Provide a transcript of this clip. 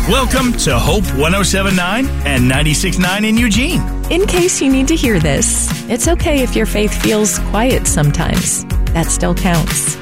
Welcome to Hope 107.9 and 96.9 in Eugene. In case you need to hear this, it's okay if your faith feels quiet sometimes. That still counts.